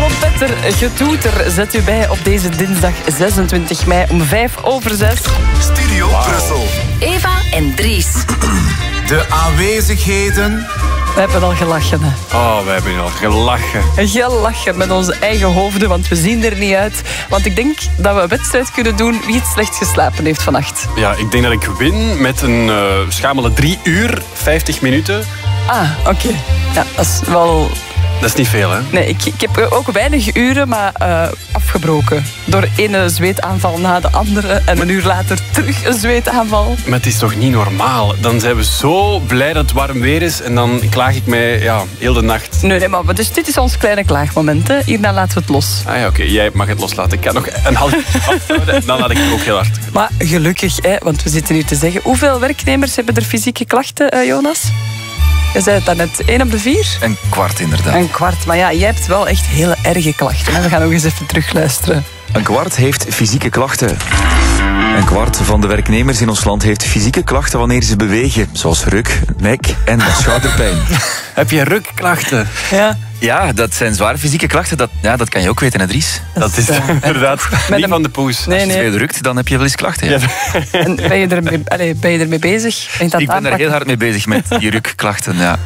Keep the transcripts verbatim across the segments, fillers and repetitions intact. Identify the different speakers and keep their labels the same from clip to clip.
Speaker 1: Trompetter, getoeter, zet u bij op deze dinsdag zesentwintig mei om vijf over zes.
Speaker 2: Studio wow. Brussel.
Speaker 3: Eva en Dries.
Speaker 2: De aanwezigheden.
Speaker 1: We hebben al gelachen. Hè.
Speaker 4: Oh, we hebben al gelachen.
Speaker 1: Gelachen met onze eigen hoofden, want we zien er niet uit. Want ik denk dat we een wedstrijd kunnen doen wie het slecht geslapen heeft vannacht.
Speaker 4: Ja, ik denk dat ik win met een uh, schamele drie uur, vijftig minuten.
Speaker 1: Ah, oké. Okay. Ja, dat is wel...
Speaker 4: Dat is niet veel, hè?
Speaker 1: Nee, ik, ik heb ook weinig uren, maar uh, afgebroken. Door ene zweetaanval na de andere en een uur later terug een zweetaanval.
Speaker 4: Maar het is toch niet normaal? Dan zijn we zo blij dat het warm weer is en dan klaag ik mij ja, heel de nacht.
Speaker 1: Nee, nee, maar dus dit is ons kleine klaagmoment. Hè. Hierna laten we het los.
Speaker 4: Ah ja, oké. Okay. Jij mag het loslaten. Ik kan nog een half uur afhouden en dan laat ik het ook heel hard.
Speaker 1: Maar gelukkig, hè, want we zitten hier te zeggen. Hoeveel werknemers hebben er fysieke klachten, uh, Jonas? Je zei het daarnet, één op de vier?
Speaker 5: Een kwart, inderdaad.
Speaker 1: Een kwart, maar ja, jij hebt wel echt hele erge klachten. Hè? We gaan nog eens even terugluisteren.
Speaker 5: Een kwart heeft fysieke klachten. Een kwart van de werknemers in ons land heeft fysieke klachten wanneer ze bewegen. Zoals ruk, nek en schouderpijn.
Speaker 4: Heb je rukklachten?
Speaker 1: Ja.
Speaker 5: Ja, dat zijn zware fysieke klachten. Dat, ja, dat kan je ook weten, hè, Dries?
Speaker 4: Dat is uh, inderdaad niet een... van de poes.
Speaker 1: Nee,
Speaker 5: Als je
Speaker 1: nee.
Speaker 5: veel rukt, dan heb je wel eens klachten. Ja.
Speaker 1: Ja. En ben je ermee, allez, ben je ermee bezig? Ben je dat
Speaker 5: ik ben
Speaker 1: aanpakken?
Speaker 5: er heel hard mee bezig met die rukklachten. Ja.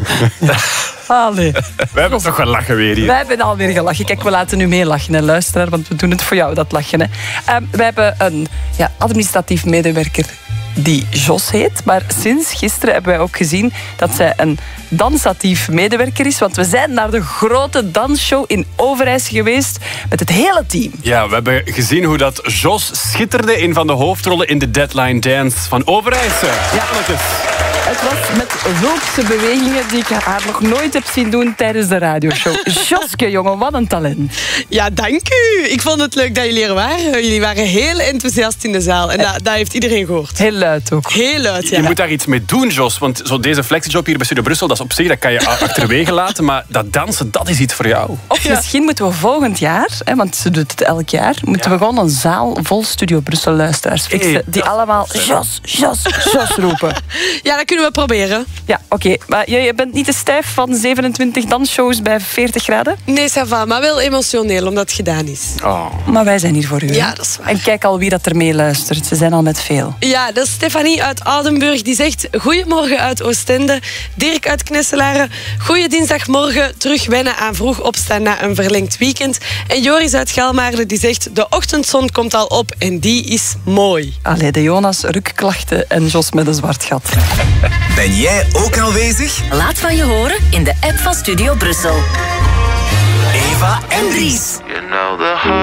Speaker 1: Allee.
Speaker 4: We hebben toch gelachen weer hier.
Speaker 1: Wij hebben alweer gelachen. Kijk, we laten nu mee lachen, hè, luisteraar, want we doen het voor jou, dat lachen. Hè. Um, we hebben een ja, administratief medewerker die Jos heet. Maar sinds gisteren hebben wij ook gezien dat zij een dansatief medewerker is. Want we zijn naar de grote dansshow in Overijs geweest met het hele team.
Speaker 4: Ja, we hebben gezien hoe dat Jos schitterde. Een van de hoofdrollen in de Deadline Dance van Overijs.
Speaker 1: Ja, het was met zulke bewegingen die ik haar nog nooit heb zien doen tijdens de radioshow. Joske, jongen, wat een talent.
Speaker 6: Ja, dank u. Ik vond het leuk dat jullie er waren. Jullie waren heel enthousiast in de zaal. En dat, dat heeft iedereen gehoord.
Speaker 1: Heel luid ook.
Speaker 6: Heel luid, ja.
Speaker 4: Je moet daar iets mee doen, Jos. Want zo deze flexjob hier bij Studio Brussel, dat is op zich, dat kan je achterwege laten. Maar dat dansen, dat is iets voor jou.
Speaker 1: Of ja. Misschien moeten we volgend jaar, hè, want ze doet het elk jaar, moeten ja. we gewoon een zaal vol Studio Brussel luisteraars fixen. Hey, die allemaal Jos, Jos, Jos roepen.
Speaker 6: Ja, dat kunnen we proberen.
Speaker 1: Ja, oké. Okay. Maar je, je bent niet te stijf van zevenentwintig dansshows bij veertig graden?
Speaker 6: Nee, ça va, maar wel emotioneel, omdat het gedaan is.
Speaker 4: Oh.
Speaker 1: Maar wij zijn hier voor u.
Speaker 6: Ja,
Speaker 1: hè?
Speaker 6: dat is waar.
Speaker 1: En kijk al wie dat er mee luistert. Ze zijn al met veel.
Speaker 6: Ja, dat is Stefanie uit Oudenburg. Die zegt, goedemorgen uit Oostende. Dirk uit Knesselaren. Goeie dinsdagmorgen. Terug wennen aan vroeg opstaan na een verlengd weekend. En Joris uit Galmaarden die zegt, de ochtendzon komt al op en die is mooi.
Speaker 1: Allee, de Jonas, rukklachten en Jos met een zwart gat.
Speaker 2: Ben jij ook aanwezig?
Speaker 3: Laat van je horen in de app van Studio Brussel.
Speaker 2: Eva en Dries.